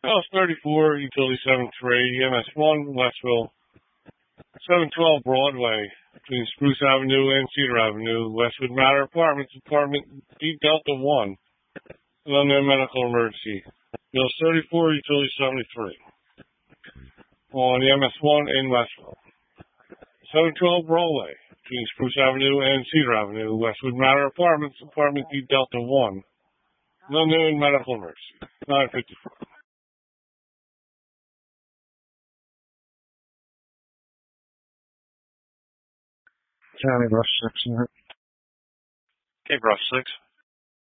House 34, Utility 73, MS1, Westville, 712 Broadway, between Spruce Avenue and Cedar Avenue, Westwood Manor Apartments, Apartment D Delta 1, an unknown medical emergency. Bill 34, Utility 73, on the MS1 in Westville. 712 Broadway, between Spruce Avenue and Cedar Avenue, Westwood Manor Apartments, Apartment D Delta 1, an unknown medical emergency. 954. County Rush 6. Okay, Rush 6.